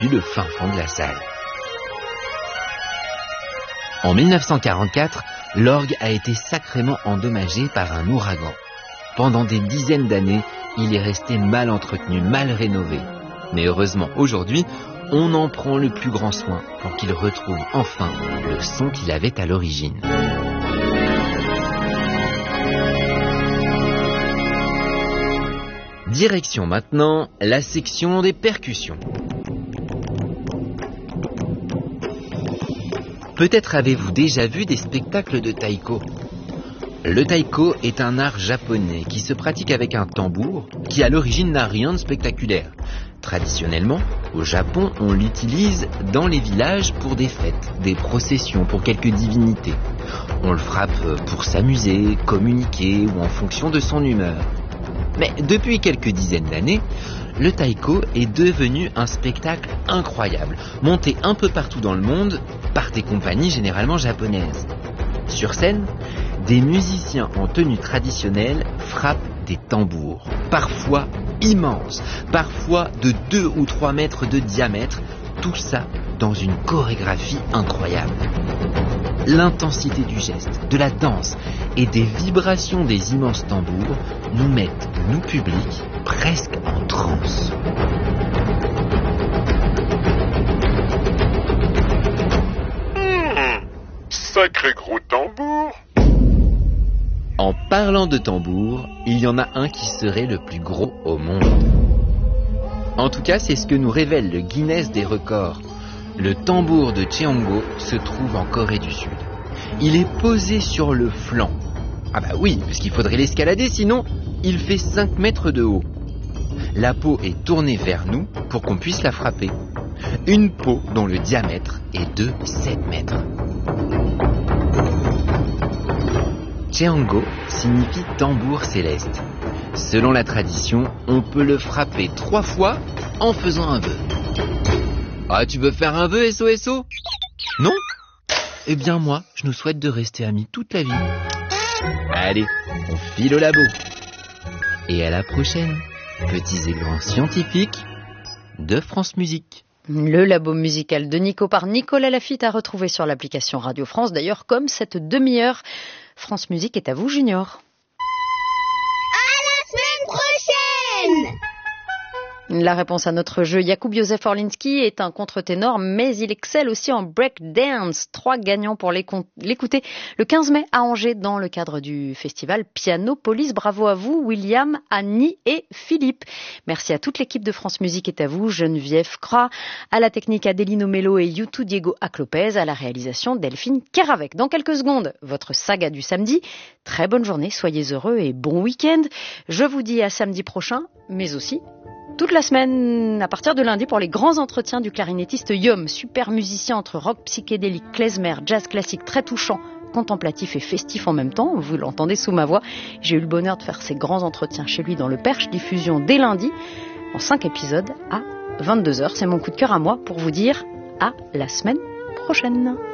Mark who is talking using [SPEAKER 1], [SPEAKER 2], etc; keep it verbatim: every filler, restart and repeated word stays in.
[SPEAKER 1] le fin fond de la salle. En mille neuf cent quarante-quatre, l'orgue a été sacrément endommagé par un ouragan. Pendant des dizaines d'années, il est resté mal entretenu, mal rénové. Mais heureusement, aujourd'hui, on en prend le plus grand soin pour qu'il retrouve enfin le son qu'il avait à l'origine. Direction maintenant la section des percussions. Peut-être avez-vous déjà vu des spectacles de taiko. Le taiko est un art japonais qui se pratique avec un tambour qui à l'origine n'a rien de spectaculaire. Traditionnellement, au Japon, on l'utilise dans les villages pour des fêtes, des processions, pour quelques divinités. On le frappe pour s'amuser, communiquer ou en fonction de son humeur. Mais depuis quelques dizaines d'années, le taiko est devenu un spectacle incroyable, monté un peu partout dans le monde par des compagnies généralement japonaises. Sur scène, des musiciens en tenue traditionnelle frappent des tambours, parfois immenses, parfois de deux ou trois mètres de diamètre, tout ça dans une chorégraphie incroyable. L'intensité du geste, de la danse et des vibrations des immenses tambours nous mettent, nous public, presque en transe.
[SPEAKER 2] Mmh, sacré gros tambour.
[SPEAKER 1] En parlant de tambour, il y en a un qui serait le plus gros au monde. En tout cas, c'est ce que nous révèle le Guinness des records. Le tambour de Cheongo se trouve en Corée du Sud. Il est posé sur le flanc. Ah bah oui, parce qu'il faudrait l'escalader, sinon il fait cinq mètres de haut. La peau est tournée vers nous pour qu'on puisse la frapper. Une peau dont le diamètre est de sept mètres. Cheongo signifie tambour céleste. Selon la tradition, on peut le frapper trois fois en faisant un vœu. Ah, tu veux faire un vœu, S O S O ? Non ? Eh bien moi, je nous souhaite de rester amis toute la vie. Allez, on file au labo. Et à la prochaine, petits et grands scientifiques de France Musique.
[SPEAKER 3] Le labo musical de Nico par Nicolas Laffitte à retrouver sur l'application Radio France. D'ailleurs, comme cette demi-heure, France Musique est à vous, Junior.
[SPEAKER 4] À la semaine prochaine!
[SPEAKER 3] La réponse à notre jeu, Jakub Józef Orlinski est un contre-ténor, mais il excelle aussi en breakdance. Trois gagnants pour l'écouter le quinze mai à Angers dans le cadre du festival Piano Police. Bravo à vous, William, Annie et Philippe. Merci à toute l'équipe de France Musique est à vous, Geneviève Cra, à la technique Adelino Mello et Youtou Diego Aclopez, à la réalisation Delphine Keravec. Dans quelques secondes, votre saga du samedi. Très bonne journée, soyez heureux et bon week-end. Je vous dis à samedi prochain, mais aussi toute la semaine, à partir de lundi, pour les grands entretiens du clarinettiste Yom, super musicien entre rock psychédélique, klezmer, jazz classique, très touchant, contemplatif et festif en même temps. Vous l'entendez sous ma voix. J'ai eu le bonheur de faire ces grands entretiens chez lui dans le Perche, diffusion dès lundi, en cinq épisodes à vingt-deux heures. C'est mon coup de cœur à moi pour vous dire à la semaine prochaine.